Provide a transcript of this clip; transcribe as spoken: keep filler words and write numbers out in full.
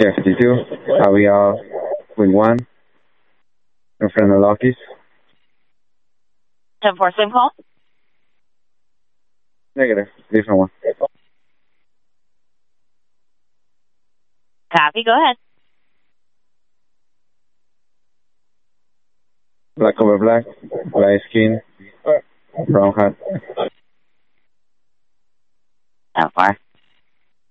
Care fifty-two. Are we all with one in front of the Lockies? ten four, same call? Negative. Different one. Copy, go ahead. Black over black, light skin, brown hat. ten four.